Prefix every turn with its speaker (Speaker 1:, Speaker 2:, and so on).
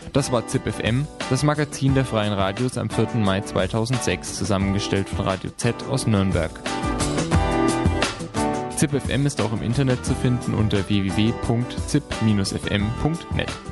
Speaker 1: Das war ZipFM, das Magazin der Freien Radios am 4. Mai 2006, zusammengestellt von Radio Z aus Nürnberg. ZipFM ist auch im Internet zu finden unter www.zip-fm.net.